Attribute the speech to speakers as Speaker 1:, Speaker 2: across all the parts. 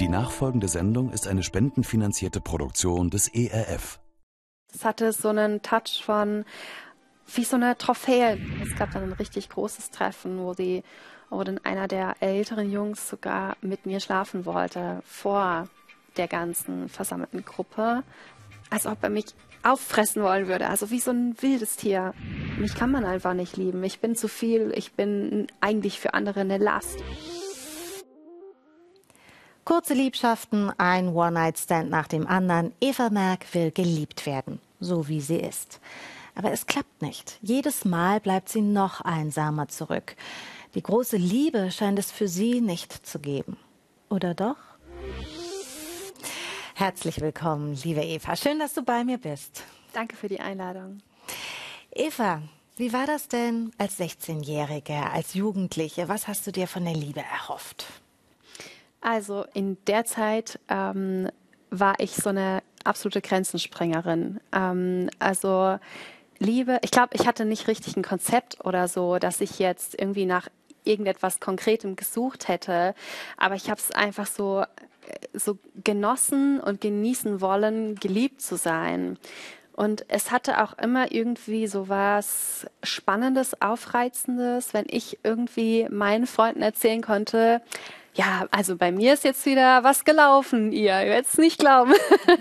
Speaker 1: Die nachfolgende Sendung ist eine spendenfinanzierte Produktion des ERF.
Speaker 2: Es hatte so einen Touch von wie so eine Trophäe. Es gab dann ein richtig großes Treffen, wo dann einer der älteren Jungs sogar mit mir schlafen wollte, vor der ganzen versammelten Gruppe. Als ob er mich auffressen wollen würde, also wie so ein wildes Tier. Mich kann man einfach nicht lieben. Ich bin zu viel, ich bin eigentlich für andere eine Last.
Speaker 3: Kurze Liebschaften, ein One-Night-Stand nach dem anderen. Eva Merck will geliebt werden, so wie sie ist. Aber es klappt nicht. Jedes Mal bleibt sie noch einsamer zurück. Die große Liebe scheint es für sie nicht zu geben. Oder doch? Herzlich willkommen, liebe Eva. Schön, dass du bei mir bist.
Speaker 2: Danke für die Einladung.
Speaker 3: Eva, wie war das denn als 16-Jährige, als Jugendliche? Was hast du dir von der Liebe erhofft?
Speaker 2: Also in der Zeit war ich so eine absolute Grenzensprengerin. Also Liebe, ich glaube, ich hatte nicht richtig ein Konzept oder so, dass ich jetzt irgendwie nach irgendetwas Konkretem gesucht hätte. Aber ich habe es einfach so genossen und genießen wollen, geliebt zu sein. Und es hatte auch immer irgendwie so was Spannendes, Aufreizendes, wenn ich irgendwie meinen Freunden erzählen konnte, ja, also bei mir ist jetzt wieder was gelaufen, ihr werdet es nicht glauben.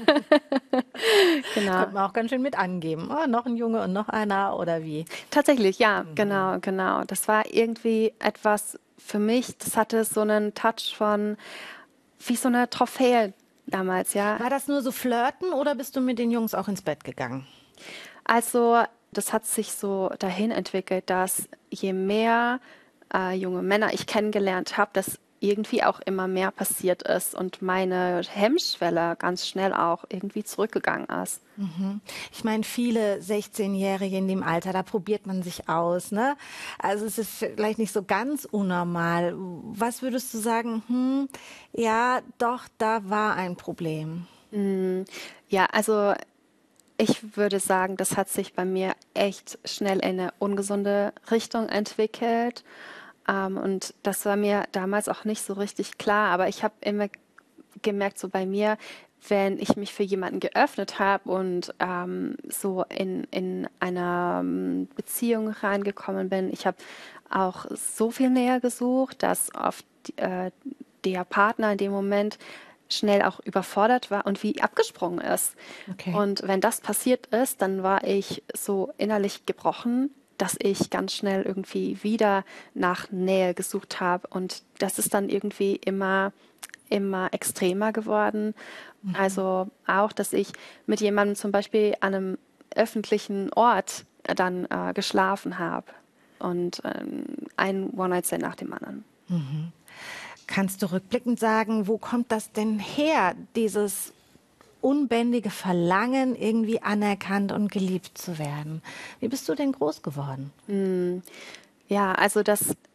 Speaker 3: Genau. Könnte man auch ganz schön mit angeben. Oh, noch ein Junge und noch einer oder wie?
Speaker 2: Tatsächlich, ja, genau. Das war irgendwie etwas für mich, das hatte so einen Touch von wie so eine Trophäe damals, ja.
Speaker 3: War das nur so Flirten oder bist du mit den Jungs auch ins Bett gegangen?
Speaker 2: Also das hat sich so dahin entwickelt, dass je mehr junge Männer ich kennengelernt habe, dass irgendwie auch immer mehr passiert ist und meine Hemmschwelle ganz schnell auch irgendwie zurückgegangen ist.
Speaker 3: Ich meine, viele 16-Jährige in dem Alter, da probiert man sich aus, ne? Also es ist vielleicht nicht so ganz unnormal. Was würdest du sagen, ja, doch, da war ein Problem?
Speaker 2: Ja, also ich würde sagen, das hat sich bei mir echt schnell in eine ungesunde Richtung entwickelt. Und das war mir damals auch nicht so richtig klar, aber ich habe immer gemerkt, so bei mir, wenn ich mich für jemanden geöffnet habe und so in einer Beziehung reingekommen bin, ich habe auch so viel näher gesucht, dass oft der Partner in dem Moment schnell auch überfordert war und wie abgesprungen ist.
Speaker 3: Okay.
Speaker 2: Und wenn das passiert ist, dann war ich so innerlich gebrochen, dass ich ganz schnell irgendwie wieder nach Nähe gesucht habe. Und das ist dann irgendwie immer extremer geworden. Also auch, dass ich mit jemandem zum Beispiel an einem öffentlichen Ort dann geschlafen habe. Und ein One-Night-Stand nach dem anderen.
Speaker 3: Kannst du rückblickend sagen, wo kommt das denn her, dieses unbändige Verlangen, irgendwie anerkannt und geliebt zu werden? Wie bist du denn groß geworden?
Speaker 2: Ja, also das